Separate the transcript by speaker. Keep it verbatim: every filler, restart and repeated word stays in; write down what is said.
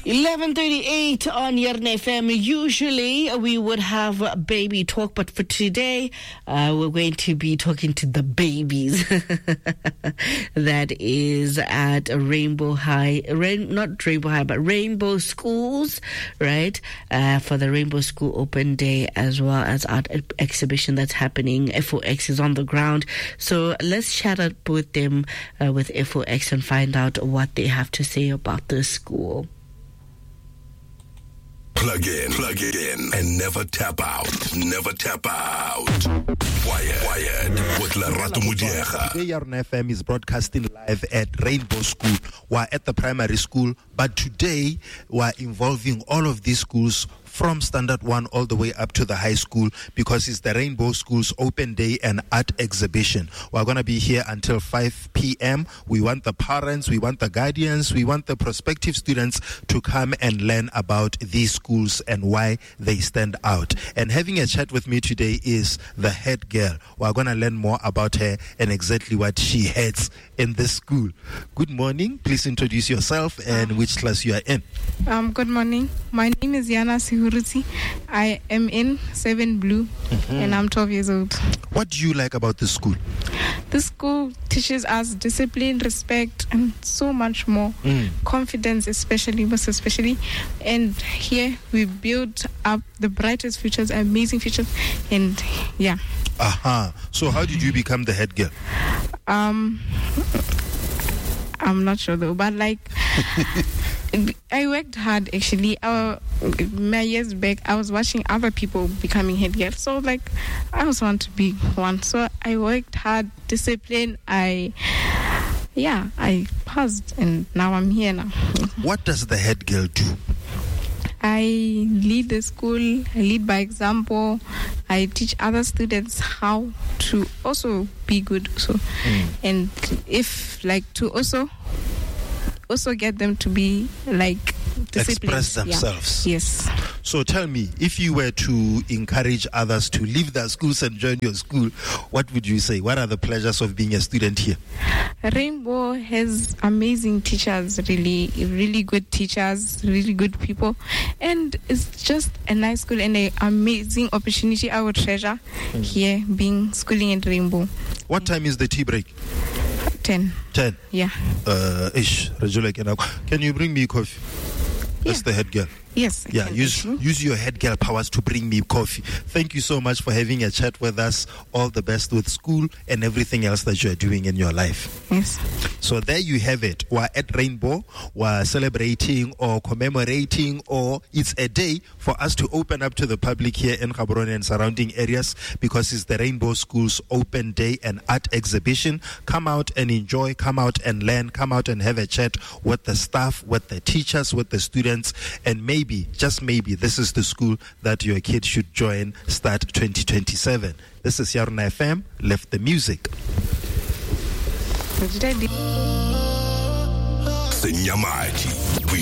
Speaker 1: eleven thirty-eight on Yarn F M. Usually we would have a baby talk, but for today uh, we're going to be talking to the babies. That is at Rainbow High, Rain, not Rainbow High, but Rainbow Schools, right? Uh, for the Rainbow School Open Day, as well as art exhibition that's happening. F O X is on the ground. So let's chat up with them, uh, with F O X, and find out what they have to say about the school.
Speaker 2: Plug in, plug it in, and never tap out. Never tap out. Wired, wired with Lerato Mudiega.
Speaker 3: Today, Yarn F M is broadcasting live at Rainbow School. We're at the primary school, but today we're involving all of these schools from standard one all the way up to the high school, because it's the Rainbow Schools Open Day and Art Exhibition. We're going to be here until five p.m. We want the parents, we want the guardians, we want the prospective students to come and learn about these schools and why they stand out. And having a chat with me today is the head girl. We're going to learn more about her and exactly what she heads in this school. Good morning. Please introduce yourself and which class you are in.
Speaker 4: Um, good morning. My name is Yana Sihuruti. I am in seven Blue, mm-hmm. and I'm twelve years old.
Speaker 3: What do you like about this school?
Speaker 4: This school teaches us discipline, respect, and so much more. Mm. Confidence, especially, most especially. And here we build up the brightest futures, amazing futures, and yeah.
Speaker 3: Aha. Uh-huh. So how did you become the head girl?
Speaker 4: Um, I'm not sure though, but like, I worked hard actually. Uh, my years back, I was watching other people becoming head girl. So like, I also want to be one. So I worked hard, discipline. I, yeah, I passed, and now I'm here now.
Speaker 3: What does the head girl do?
Speaker 4: I lead the school, I lead by example. I teach other students how to also be good. So, mm. and if like to also also get them to be like disciplined.
Speaker 3: Express themselves.
Speaker 4: Yeah. Yes.
Speaker 3: So tell me, if you were to encourage others to leave their schools and join your school, what would you say? What are the pleasures of being a student here?
Speaker 4: Rainbow has amazing teachers, really, really good teachers, really good people. And it's just a nice school and an amazing opportunity I would treasure mm. here, being schooling at Rainbow.
Speaker 3: What time is the tea break?
Speaker 4: ten.
Speaker 3: ten?
Speaker 4: Yeah.
Speaker 3: Uh, ish. Can you bring me coffee? That's yeah. the head girl.
Speaker 4: Yes.
Speaker 3: Yeah, use use your head girl powers to bring me coffee. Thank you so much for having a chat with us. All the best with school and everything else that you're doing in your life.
Speaker 4: Yes.
Speaker 3: So there you have it. We're at Rainbow. We're celebrating or commemorating, or it's a day for us to open up to the public here in Gaborone and surrounding areas, because it's the Rainbow Schools Open Day and Art Exhibition. Come out and enjoy. Come out and learn. Come out and have a chat with the staff, with the teachers, with the students, and maybe Maybe, just maybe, this is the school that your kid should join start twenty twenty-seven. This is Yarn F M. Left the music.
Speaker 2: Senyamati.